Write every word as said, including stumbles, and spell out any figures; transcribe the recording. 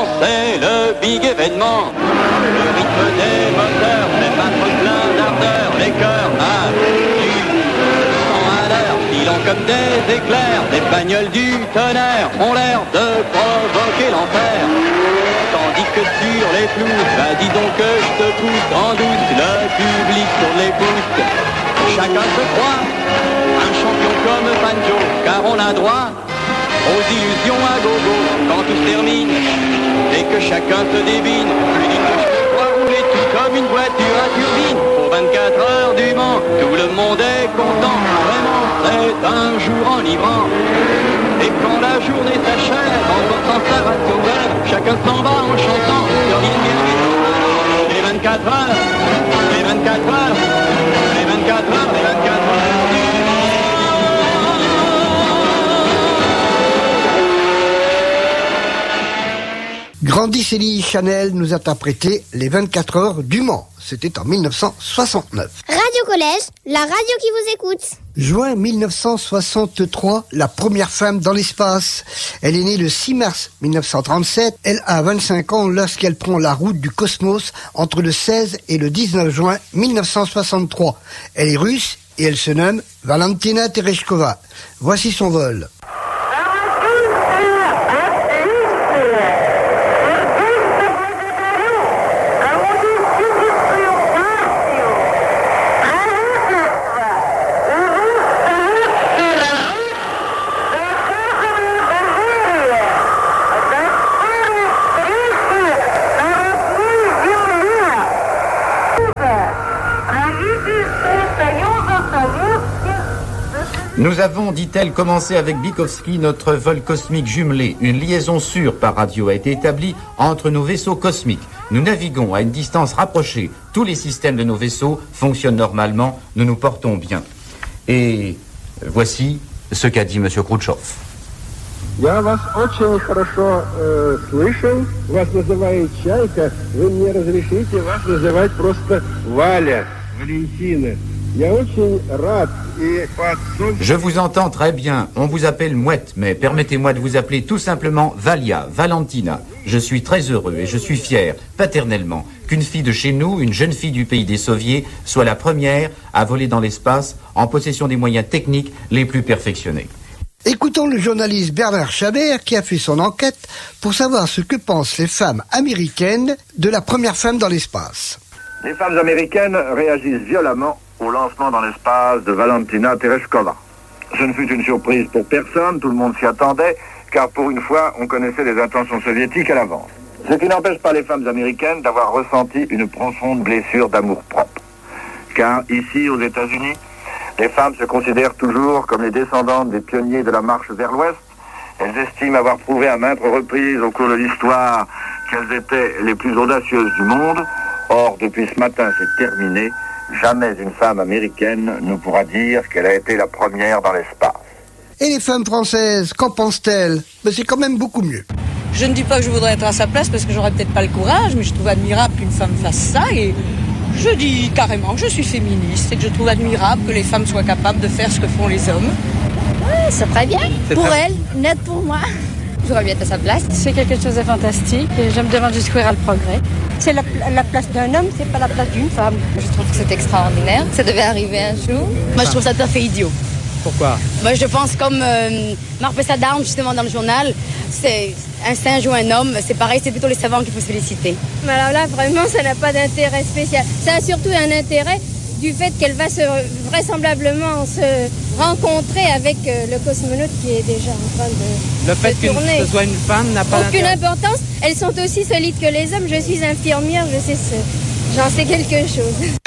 c'est le big événement. Le rythme des moteurs fait battre plein d'ardeur les cœurs à du sang à l'heure, filant comme des éclairs. Des bagnoles du tonnerre ont l'air de provoquer l'enfer. Tandis que sur les pelouses, bah dis donc que je te pousse en douce, le public tourne les pouces. Chacun se croit un champion comme Pancho, car on a droit aux illusions à gogo. Quand tout se termine et que chacun se débine, plus digne que je crois rouler tout comme une voiture à turbine. Aux vingt-quatre heures du Mans, tout le monde est content. Vraiment, c'est un jour enivrant. Et quand la journée s'achève, en portant sa ration verte, chacun s'en va en chantant. Sur l'île bien les vingt-quatre heures, les vingt-quatre heures, les vingt-quatre heures, les vingt-quatre heures du Grandiceli Chanel nous a interprété les vingt-quatre heures du Mans. C'était en mille neuf cent soixante-neuf. Radio Collège, la radio qui vous écoute. Juin mille neuf cent soixante-trois, la première femme dans l'espace. Elle est née le six mars mille neuf cent trente-sept. Elle a vingt-cinq ans lorsqu'elle prend la route du cosmos entre le seize et le dix-neuf juin mille neuf cent soixante-trois. Elle est russe et elle se nomme Valentina Tereshkova. Voici son vol. Nous avons, dit-elle, commencé avec Bikovski notre vol cosmique jumelé. Une liaison sûre par radio a été établie entre nos vaisseaux cosmiques. Nous naviguons à une distance rapprochée. Tous les systèmes de nos vaisseaux fonctionnent normalement. Nous nous portons bien. Et voici ce qu'a dit M. Khrouchtchev. Я вас очень хорошо э, слышал. Вас называют Чайка. Вы мне разрешите вас называть просто Валя, Валентина. Я очень рад. Je vous entends très bien. On vous appelle Mouette, mais permettez-moi de vous appeler tout simplement Valia, Valentina. Je suis très heureux et je suis fier, paternellement, qu'une fille de chez nous, une jeune fille du pays des Soviets, soit la première à voler dans l'espace en possession des moyens techniques les plus perfectionnés. Écoutons le journaliste Bernard Chabert qui a fait son enquête pour savoir ce que pensent les femmes américaines de la première femme dans l'espace. Les femmes américaines réagissent violemment au lancement dans l'espace de Valentina Tereshkova. Ce ne fut une surprise pour personne, tout le monde s'y attendait, car pour une fois, on connaissait les intentions soviétiques à l'avance. Ce qui n'empêche pas les femmes américaines d'avoir ressenti une profonde blessure d'amour-propre. Car ici, aux États-Unis, les femmes se considèrent toujours comme les descendantes des pionniers de la marche vers l'Ouest. Elles estiment avoir prouvé à maintes reprises au cours de l'histoire qu'elles étaient les plus audacieuses du monde. Or, depuis ce matin, c'est terminé. Jamais une femme américaine ne pourra dire qu'elle a été la première dans l'espace. Et les femmes françaises, qu'en pensent-elles? Mais c'est quand même beaucoup mieux. Je ne dis pas que je voudrais être à sa place parce que j'aurais peut-être pas le courage, mais je trouve admirable qu'une femme fasse ça et je dis carrément que je suis féministe et que je trouve admirable que les femmes soient capables de faire ce que font les hommes. Ouais, c'est très bien. C'est pour très... elle, net pour moi. J'aurais bien être à sa place. C'est quelque chose de fantastique et je me demande jusqu'où ira le progrès. C'est la, la place d'un homme, c'est pas la place d'une femme. Je trouve que c'est extraordinaire. Ça devait arriver un jour. Moi, je trouve ça tout à fait idiot. Pourquoi? Moi, je pense comme euh, Marpessa Down, justement, dans le journal, c'est un singe ou un homme, c'est pareil, c'est plutôt les savants qu'il faut se féliciter. Mais alors là, vraiment, ça n'a pas d'intérêt spécial. Ça a surtout un intérêt du fait qu'elle va se, vraisemblablement se rencontrer avec euh, le cosmonaute qui est déjà en train de, le fait de tourner. Que ce soit une femme n'a pas aucune importance. Elles sont aussi solides que les hommes. Je suis infirmière, je sais ce, j'en sais quelque chose.